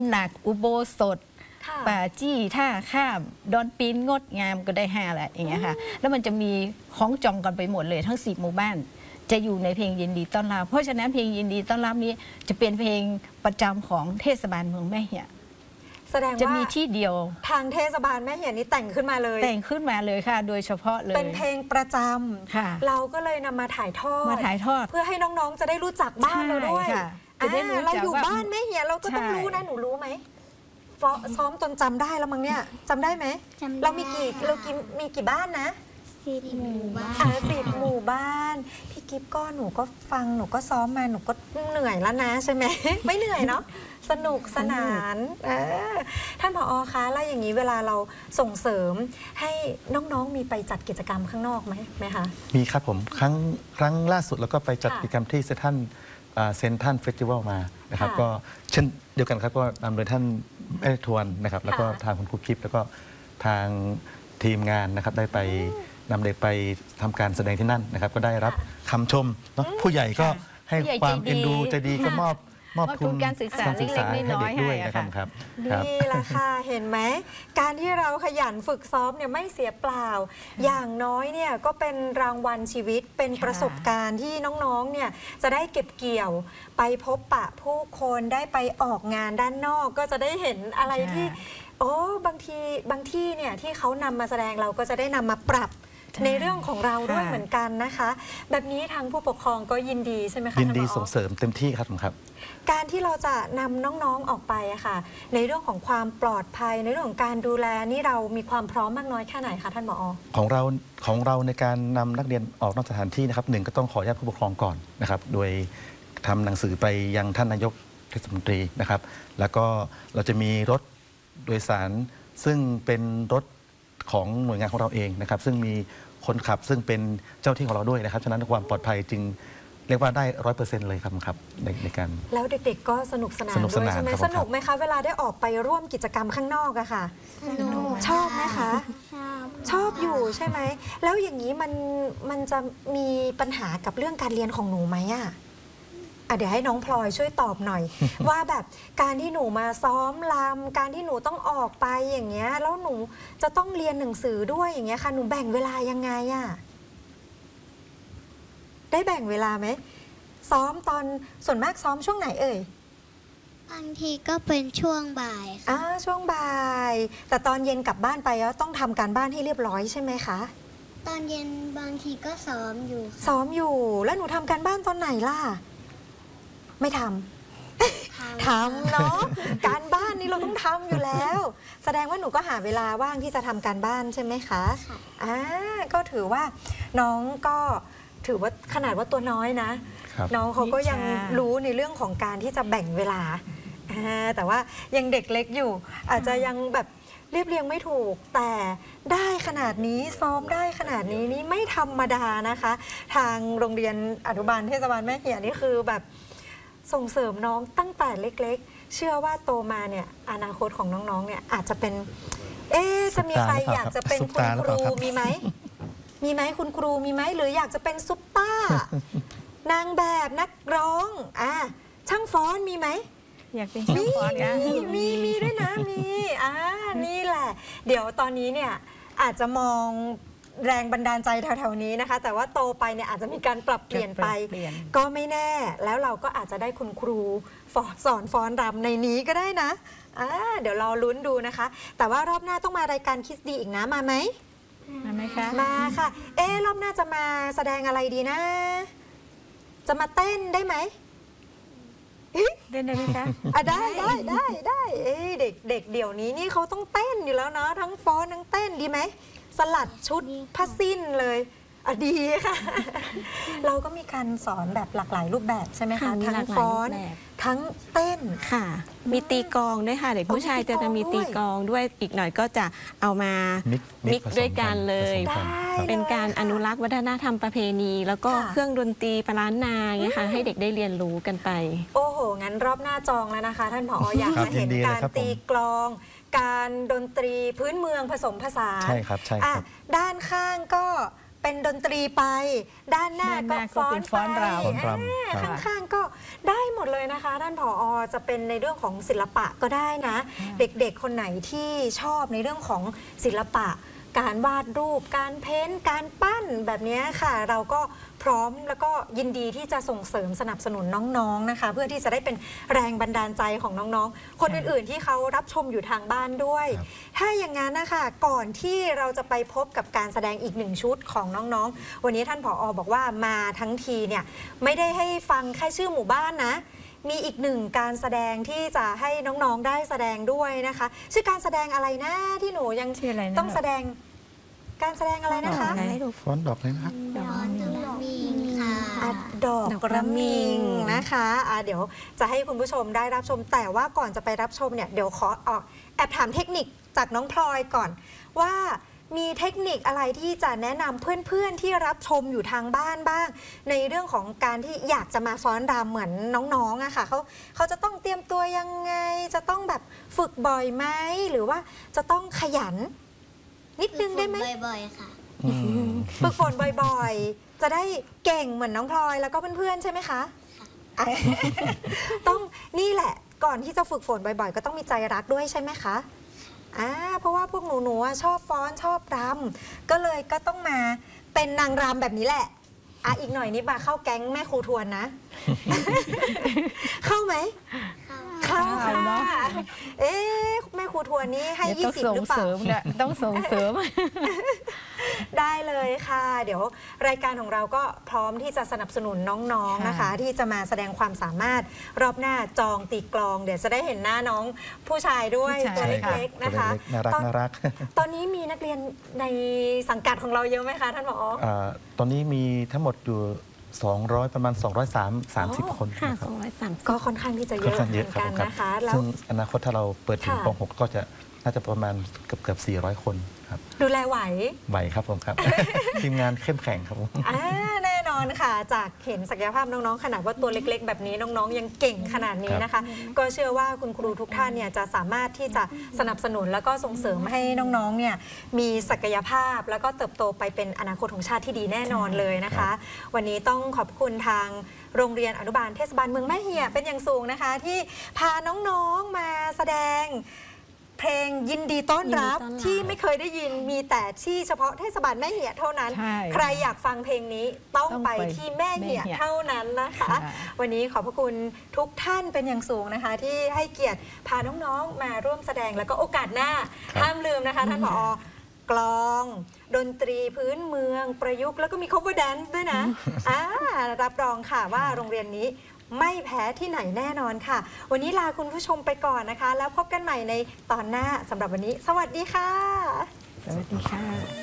หนักอุโบสถป่าจี้ท่าข้ามดอนปีนงดงามก็ได้5แหละอย่างเงี้ยค่ะแล้วมันจะมีของจองกันไปหมดเลยทั้ง10 หมู่บ้านจะอยู่ในเพลงยินดีต้อนรับเพราะฉะนั้นเพลงยินดีต้อนรับนี้จะเป็นเพลงประจำของเทศบาลเมืองแม่เหี่ยแสดงว่าจะมีที่เดียวทางเทศบาลแม่เหี่ยนี้แต่งขึ้นมาเลยค่ะโดยเฉพาะเลยเป็นเพลงประจำเราก็เลยนำมาถ่ายทอดเพื่อให้น้องๆจะได้รู้จักบ้านเราด้วยเราอยู่บ้านแม่เหี่ยเราก็ต้องรู้นะหนูรู้ไหมซ้อมจนจำได้แล้วมั้งเนี่ยจำได้ไหมเรามีกี่บ้านนะ 10 หมู่บ้าน 10 หมู่บ้านพี่กิฟก็หนูก็ฟังหนูก็ซ้อมมาหนูก็เหนื่อยแล้วนะใช่ไหม ไม่เหนื่อยเนาะสนุกสนานท่านผอ.คะแล้วอย่างนี้เวลาเราส่งเสริมให้น้องๆมีไปจัดกิจกรรมข้างนอกไหมคะมีครับผมครั้งล่าสุดแล้วก็ไปจัดกิจกรรมที่เซนทรัลเฟสติวัลมานะครับก็เช่นเดียวกันครับก็นำโดยท่านแม่ทวนนะครับแล้วก็ทางคุณครูคิปแล้วก็ทางทีมงานนะครับได้ไปนำเด็กไปทำการแสดงที่นั่นนะครับก็ได้รับคำชมเนาะผู้ใหญ่ก็ให้ความเอ็นดูใจดีก็มอบทุนการศึกษาให้เด็กด้วยนะครับนี่แหละค่ะเห็นไหมการที่เราขยันฝึกซ้อมเนี่ยไม่เสียเปล่าอย่างน้อยเนี่ยก็เป็นรางวัลชีวิตเป็นประสบการณ์ที่น้องๆเนี่ยจะได้เก็บเกี่ยวไปพบปะผู้คนได้ไปออกงานด้านนอกก็จะได้เห็นอะไรที่บางที่เนี่ยที่เขานำมาแสดงเราก็จะได้นำมาปรับในเรื่องของเราด้วยเหมือนกันนะคะแบบนี้ทางผู้ปกครองก็ยินดีใช่ไหมคะยินดีส่งเสริมเต็มที่ครับผมครับการที่เราจะนำน้องๆออกไปอะค่ะในเรื่องของความปลอดภัยในเรื่องของการดูแลนี่เรามีความพร้อมมากน้อยแค่ไหนคะท่านผอ. ของเราในการนำนักเรียนออกนอกสถานที่นะครับ1ก็ต้องขออนุญาตผู้ปกครองก่อนนะครับโดยทำหนังสือไปยังท่านนายกเทศมนตรีนะครับแล้วก็เราจะมีรถโดยสารซึ่งเป็นรถของหน่วยงานของเราเองนะครับซึ่งมีคนขับซึ่งเป็นเจ้าที่ของเราด้วยนะครับฉะนั้นความปลอดภัยจึงเรียกว่าได้ 100% เลยครับในการแล้วเด็กๆก็สนุกสนานด้วยใช่ไหมสนุกไหมคะเวลาได้ออกไปร่วมกิจกรรมข้างนอกอะค่ะชอบไหมคะชอบอยู่ใช่ไหมแล้วอย่างนี้มันจะมีปัญหากับเรื่องการเรียนของหนูไหมอะเดี๋ยวให้น้องพลอยช่วยตอบหน่อย ว่าแบบการที่หนูมาซ้อมรำการที่หนูต้องออกไปอย่างเงี้ยแล้วหนูจะต้องเรียนหนังสือด้วยอย่างเงี้ยค่ะหนูแบ่งเวลายังไงอะได้แบ่งเวลาไหมซ้อมตอนส่วนมากซ้อมช่วงไหนเอ่ยบางทีก็เป็นช่วงบ่ายค่ะช่วงบ่ายแต่ตอนเย็นกลับบ้านไปแล้วต้องทำการบ้านให้เรียบร้อยใช่ไหมคะตอนเย็นบางทีก็ซ้อมอยู่แล้วหนูทำการบ้านตอนไหนล่ะไม่ทำเนาะการบ้านนี่เราต้องทำอยู่แล้วแสดงว่าหนูก็หาเวลาว่างที่จะทำการบ้านใช่ไหมคะก็ถือว่าน้องก็ถือว่าขนาดว่าตัวน้อยนะน้องเขาก็ยังรู้ในเรื่องของการที่จะแบ่งเวลาแต่ว่ายังเด็กเล็กอยู่อาจจะยังแบบเรียบเรียงไม่ถูกแต่ได้ขนาดนี้ซ้อมได้ขนาดนี้นี่ไม่ธรรมดานะคะทางโรงเรียนอนุบาลเทศบาลแม่เหี่ยนี่คือแบบส่งเสริมน้องตั้งแต่เล็กๆเชื่อว่าโตมาเนี่ยอนาคตของน้องๆเนี่ยอาจจะเป็นจะมีใครอยากจะเป็นคุณครูมีไหมคุณครูมีไหมหรืออยากจะเป็นซุปตาร์นางแบบนักร้องช่างฟ้อนมีไหมอยากเป็นช่างฟ้อนกันมีด้วยนะนี่แหละเดี๋ยวตอนนี้เนี่ยอาจจะมองแรงบันดาลใจแถวๆนี้นะคะแต่ว่าโตไปเนี่ยอาจจะมีการปรับเปลี่ยนไปก็ไม่แน่แล้วเราก็อาจจะได้คุณครูสอนฟ้อนรำในนี้ก็ได้นะเดี๋ยวรอลุ้นดูนะคะแต่ว่ารอบหน้าต้องมารายการคิสดีอีกนะมาไหมคะมาค่ะรอบหน้าจะมาแสดงอะไรดีนะจะมาเต้นได้ไหมเต้นได้ไหมคะได้เด็กเดี๋ยวนี้นี่เขาต้องเต้นอยู่แล้วเนาะทั้งฟ้อนทั้งเต้นดีไหมสลัดชุดผ้าสิ้นเลยดีค่ะเราก็มีการสอนแบบหลากหลายรูปแบบใช่ไหมคะทั้งฟ้อนทั้งเต้นค่ะมีตีกลองด้วยค่ะเด็กผู้ชายจะมีตีกลองด้วยอีกหน่อยก็จะเอามามิกด้วยกันเลยเป็นการอนุรักษ์วัฒนธรรมประเพณีแล้วก็เครื่องดนตรีปล้านนาเนี่ยค่ะให้เด็กได้เรียนรู้กันไปโอ้โหงั้นรอบหน้าจองแล้วนะคะท่านผอ.อยากจะเห็นการตีกลองการดนตรีพื้นเมืองผสมผสานใช่ครับด้านข้างก็เป็นดนตรีไปด้านหน้าก็ฟ้อนฟ้อนไปรำฟ้อนรำครับข้างๆก็ได้หมดเลยนะคะท่านผอ.จะเป็นในเรื่องของศิลปะก็ได้นะ เด็กๆคนไหนที่ชอบในเรื่องของศิลปะ การวาดรูปการเพ้นท์การปั้นแบบนี้ค่ะเราก็พร้อมแล้วก็ยินดีที่จะส่งเสริมสนับสนุนน้องๆนะคะเพื่อที่จะได้เป็นแรงบันดาลใจของน้องๆคนอื่นๆที่เขารับชมอยู่ทางบ้านด้วย ถ้าอย่างนั้นนะคะก่อนที่เราจะไปพบกับการแสดงอีกหนึ่งชุดของน้องๆวันนี้ท่านผอ.บอกว่ามาทั้งทีเนี่ยไม่ได้ให้ฟังแค่ชื่อหมู่บ้านนะมีอีกหนึ่งการแสดงที่จะให้น้องๆได้แสดงด้วยนะคะชื่อการแสดงอะไรนะที่หนูยังต้องแสดงการแสดงอะไรนะคะฟ้อนดอกเลยนะครับดอกระมิงค่ะดอกระมิงนะคะเดี๋ยวจะให้คุณผู้ชมได้รับชมแต่ว่าก่อนจะไปรับชมเนี่ยเดี๋ยวขอแอบถามเทคนิคจากน้องพลอยก่อนว่ามีเทคนิคอะไรที่จะแนะนำเพื่อนๆที่รับชมอยู่ทางบ้านบ้างในเรื่องของการที่อยากจะมาฟ้อนรำเหมือนน้องๆอะค่ะเขาจะต้องเตรียมตัวยังไงจะต้องแบบฝึกบ่อยไหมหรือว่าจะต้องขยันนิดนึงได้ไหมบ่อยๆค่ะฝึกฝนบ่อยๆ จะได้เก่งเหมือนน้องพลอยแล้วก็เพื่อนๆใช่ไหมคะต้องนี่แหละก่อนที่จะฝึกฝนบ่อยๆ ก็ต้องมีใจรักด้วยใช่ไหมคะเพราะว่าพวกหนูชอบฟ้อนชอบรำก็เลยก็ต้องมาเป็นนางรำแบบนี้แหละอีกหน่อยนี่มาเข้าแก๊งแม่ครูทวนนะ เข้าไหมเข้าค่ะแม่ครูทวนนี่ให้20หรือเปล่าต้องส่งเสริมได้เลยค่ะเดี๋ยวรายการของเราก็พร้อมที่จะสนับสนุนน้องๆนะคะที่จะมาแสดงความสามารถรอบหน้าจองตีกลองเดี๋ยวจะได้เห็นหน้าน้องผู้ชายด้วยตัวเล็กๆนะคะน่ารักตอนนี้มีนักเรียนในสังกัดของเราเยอะไหมคะท่านผอ. ตอนนี้มีทั้งหมดอยู่200ประมาณ230 คนนะครับก็ค่อนข้างที่จะเยอะเหมือนกันนะคะแล้วซึ่งอนาคตถ้าเราเปิดถึงป .6 ก็จะน่าจะประมาณเกือบ400 คนครับดูแลไหวครับผมครับ ทีมงานเข้มแข็งครับผมแน่นอนค่ะจากเห็นศักยภาพน้องๆขนาดว่าตัวเล็กๆแบบนี้น้องๆยังเก่งขนาดนี้นะคะก็เชื่อว่าคุณครูทุกท่านเนี่ยจะสามารถที่จะสนับสนุนแล้วก็ส่งเสริมให้น้องๆเนี่ยมีศักยภาพแล้วก็เติบโตไปเป็นอนาคตของชาติที่ดีแน่นอนเลยนะคะวันนี้ต้องขอบคุณทางโรงเรียนอนุบาลเทศบาลเมืองแม่เหี่ยเป็นอย่างสูงนะคะที่พาน้องๆมาแสดงเพลงยินดีต้อนรับที่ไม่เคยได้ยินมีแต่ที่เฉพาะเทศบาลแม่เหี่ยเท่านั้นใครอยากฟังเพลงนี้ต้องไปที่แม่เหี่ยเท่านั้นนะคะวันนี้ขอบพระคุณทุกท่านเป็นอย่างสูงนะคะที่ให้เกียรติพาน้องๆมาร่วมแสดงแล้วก็โอกาสหน้าห้ามลืมนะคะท่านผอ.กลองดนตรีพื้นเมืองประยุกต์แล้วก็มี cover dance ด้วยนะรับรองค่ะว่าโรงเรียนนี้ไม่แพ้ที่ไหนแน่นอนค่ะวันนี้ลาคุณผู้ชมไปก่อนนะคะแล้วพบกันใหม่ในตอนหน้าสำหรับวันนี้สวัสดีค่ะสวัสดีค่ะ